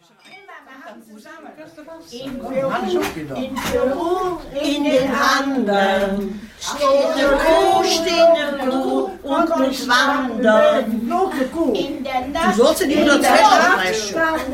In Peru, in den Anden, steht eine Kuh und muss wandern. In der Nacht, Du sollst in die 102 aufreißen.